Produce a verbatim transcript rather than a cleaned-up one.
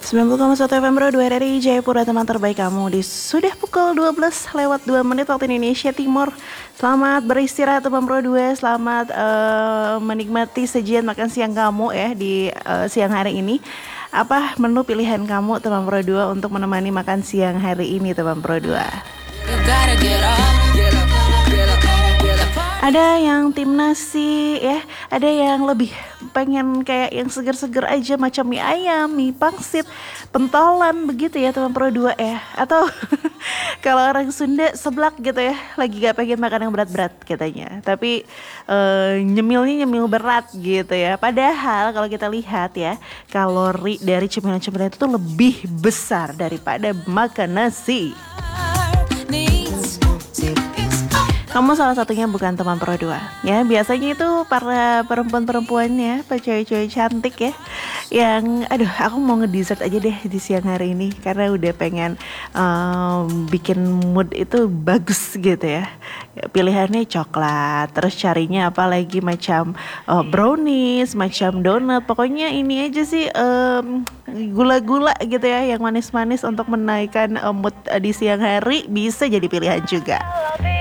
sembilan puluh koma satu F M Pro dua dari Jayapura, teman terbaik kamu. Di sudah pukul dua belas lewat dua menit waktu Indonesia Timur. Selamat beristirahat teman Pro dua. Selamat uh, menikmati sajian makan siang kamu ya di uh, siang hari ini. Apa menu pilihan kamu teman Pro dua untuk menemani makan siang hari ini teman Pro dua? Ada yang tim nasi ya, ada yang lebih pengen kayak yang seger-seger aja macam mie ayam, mie pangsit, pentolan begitu ya teman Pro dua ya. Atau kalau orang Sunda seblak gitu ya, lagi gak pengen makan yang berat-berat katanya. Tapi uh, nyemilnya nyemil berat gitu ya. Padahal kalau kita lihat ya, kalori dari cemilan-cemilan itu tuh lebih besar daripada makan nasi. Kamu salah satunya bukan teman Pro dua ya. Biasanya itu para perempuan-perempuannya, para cewek-cewek cantik ya, yang aduh aku mau ngedessert aja deh di siang hari ini karena udah pengen um, bikin mood itu bagus gitu ya. Pilihannya coklat, terus carinya apa lagi macam uh, brownies, macam donat. Pokoknya ini aja sih um, gula-gula gitu ya, yang manis-manis untuk menaikkan uh, mood uh, di siang hari bisa jadi pilihan juga.